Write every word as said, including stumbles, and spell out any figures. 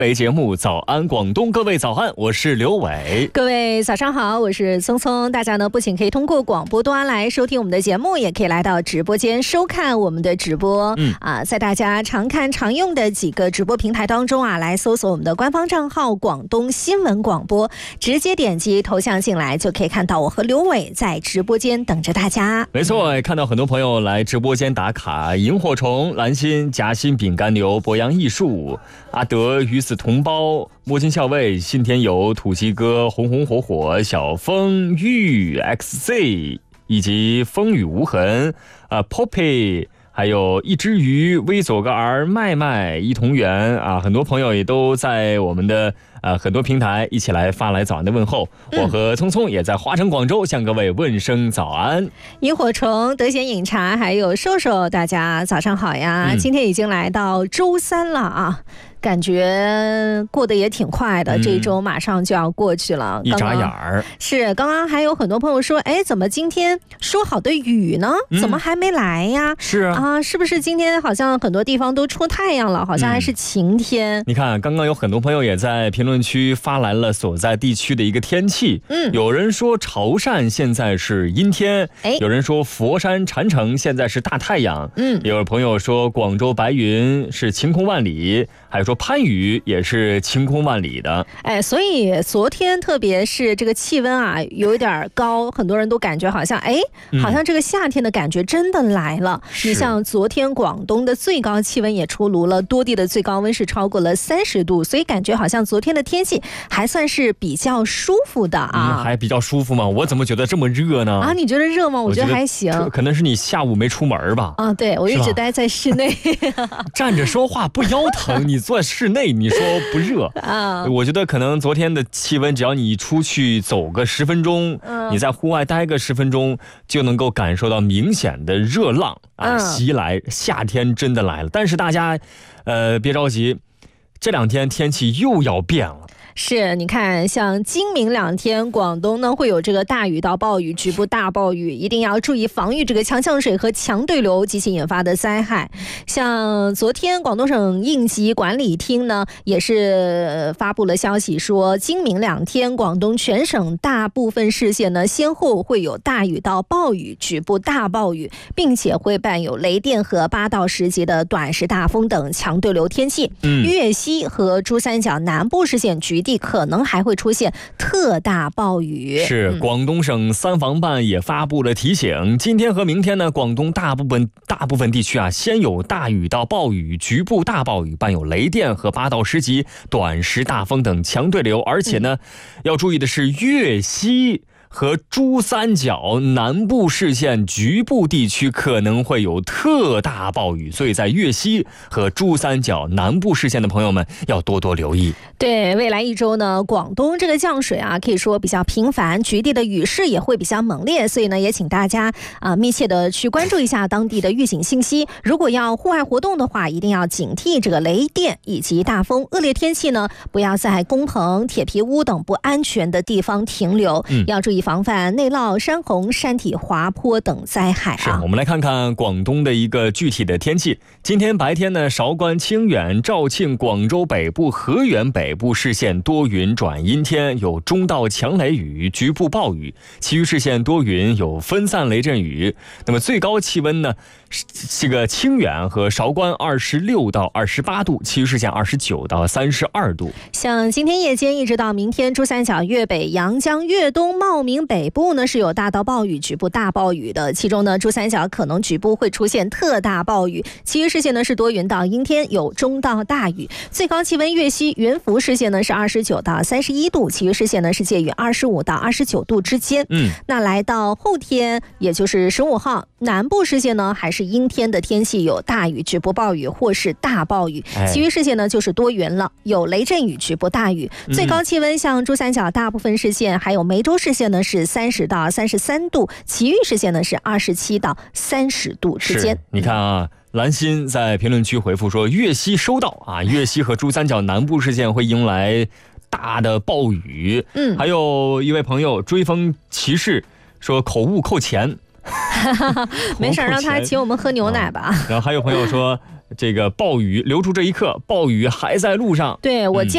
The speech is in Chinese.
北节目早安广东，各位早安，我是刘伟。 各位早上好，我是聪聪。大家呢不仅可以通过广播端来收听我们的节目，也可以来到直播间收看我们的直播。嗯啊，在大家常看常用的几个直播平台当中啊，来搜索我们的官方账号广东新闻广播，直接点击头像进来，就可以看到我和刘伟在直播间等着大家。 没错，看到很多朋友来直播间打卡，萤火虫、蓝心、夹心饼干牛、博洋艺术、阿德、鱼死同胞、摸金校尉、信天游、土鸡哥、红红火火、小风玉 X Z 以及风雨无痕、啊 Poppy， 还有一只鱼、微左个儿、麦麦、一同源啊，很多朋友也都在我们的呃很多平台一起来发来早安的问候。嗯、我和聪聪也在花城广州向各位问声早安。 萤火虫、德贤饮茶还有瘦瘦，大家早上好呀！嗯、今天已经来到周三了啊。感觉过得也挺快的，嗯、这一周马上就要过去了。 一眨眼儿是刚刚还有很多朋友说，哎，怎么今天说好的雨呢？嗯、怎么还没来呀？ 是啊， 啊，是不是今天好像很多地方都出太阳了？好像还是晴天。 嗯、你看，刚刚有很多朋友也在评论区发来了所在地区的一个天气。嗯，有人说潮汕现在是阴天，哎，有人说佛山禅城现在是大太阳。嗯，有朋友说广州白云是晴空万里，还有说番禺也是晴空万里的。 哎，所以昨天特别是这个气温啊有一点高，很多人都感觉好像哎，好像这个夏天的感觉真的来了。嗯、你像昨天广东的最高气温也出炉了，多地的最高温是超过了三十度，所以感觉好像昨天的天气还算是比较舒服的啊。 嗯、还比较舒服吗？我怎么觉得这么热呢？ 啊，你觉得热吗？我觉得还行。 可能是你下午没出门吧？ 啊，对，我一直待在室内。 站着说话不腰疼，你坐室内你说不热啊？我觉得可能昨天的气温，只要你出去走个十分钟，嗯、你在户外待个十分钟，就能够感受到明显的热浪啊袭来，夏天真的来了。但是大家，呃，别着急，这两天天气又要变了。 是，你看像今明两天广东呢会有这个大雨到暴雨，局部大暴雨，一定要注意防御这个强降水和强对流及其引发的灾害。像昨天广东省应急管理厅呢也是发布了消息说，今明两天广东全省大部分市县呢先后会有大雨到暴雨，局部大暴雨，并且会伴有雷电和八到十级的短时大风等强对流天气。嗯、粤西和珠三角南部市县局地可能还会出现特大暴雨。 是，广东省三防办也发布了提醒，今天和明天呢，广东大部分大部分地区啊，先有大雨到暴雨，局部大暴雨，伴有雷电和八到十级短时大风等强对流，而且呢，嗯、要注意的是粤西和珠三角南部市县局部地区可能会有特大暴雨，所以在粤西和珠三角南部市县的朋友们要多多留意。 对，未来一周呢，广东这个降水啊，可以说比较频繁，局地的雨势也会比较猛烈，所以呢，也请大家啊、呃、密切的去关注一下当地的预警信息。如果要户外活动的话，一定要警惕这个雷电以及大风。恶劣天气呢，不要在工棚、铁皮屋等不安全的地方停留，嗯、要注意防范内涝、山洪、山体滑坡等灾害啊。 是，我们来看看广东的一个具体的天气。今天白天呢，韶关、清远、肇庆、广州北部、河源北部市县多云转阴天，有中到强雷雨，局部暴雨，其余市县多云，有分散雷阵雨。那么最高气温呢，这个清远和韶关二十六到二十八度，其余市县二十九到三十二度。 像今天夜间一直到明天，珠三角、粤北、阳江、粤东、茂名北部呢是有大到暴雨，局部大暴雨的，其中呢珠三角可能局部会出现特大暴雨，其余市县呢是多云到阴天，有中到大雨。最高气温粤西云浮市县呢是二十九到三十一度，其余市县呢是介于二十五到二十九度之间。嗯，那来到后天，也就是十五号，南部市县呢还是阴天的天气，有大雨、局部暴雨或是大暴雨，其余市县呢就是多云了，有雷阵雨、局部大雨。最高气温像珠三角大部分市县还有梅州市县呢是三十到三十三度，其余市县呢是二十七到三十度之间。 你看啊，兰心在评论区回复说，粤西收到啊，粤西和珠三角南部市县会迎来大的暴雨。嗯，还有一位朋友追风骑士说口误扣钱。 没事，让他请我们喝牛奶吧。 啊、然后还有朋友说这个暴雨留住这一刻，暴雨还在路上。 对，我见